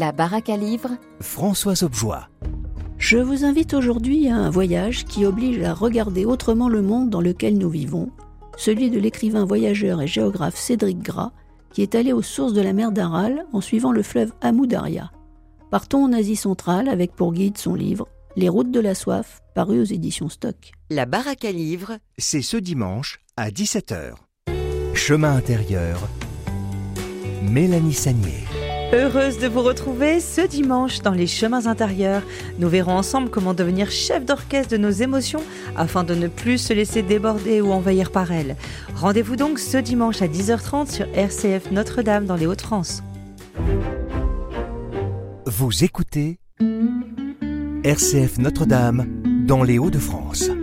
La baraque à livres, Françoise Objoie. Je vous invite aujourd'hui à un voyage qui oblige à regarder autrement le monde dans lequel nous vivons, celui de l'écrivain voyageur et géographe Cédric Gras, qui est allé aux sources de la mer d'Aral en suivant le fleuve Amu Darya. Partons en Asie centrale avec pour guide son livre « Les routes de la soif » paru aux éditions Stock. la baraque à livres, C'est ce dimanche à 17h. Chemin intérieur, Mélanie Sagnier. Heureuse de vous retrouver ce dimanche dans les chemins intérieurs. Nous verrons ensemble comment devenir chef d'orchestre de nos émotions afin de ne plus se laisser déborder ou envahir par elles. Rendez-vous donc ce dimanche à 10h30 sur RCF Notre-Dame dans les Hauts-de-France. Vous écoutez RCF Notre-Dame dans les Hauts-de-France.